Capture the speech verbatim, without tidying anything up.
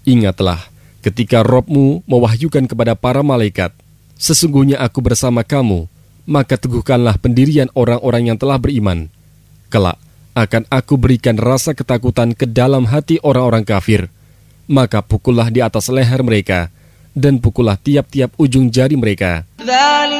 Ingatlah ketika Rabb-mu mewahyukan kepada para malaikat, sesungguhnya aku bersama kamu, maka teguhkanlah pendirian orang-orang yang telah beriman. Kelak akan aku berikan rasa ketakutan ke dalam hati orang-orang kafir. Maka pukullah di atas leher mereka, dan pukullah tiap-tiap ujung jari mereka.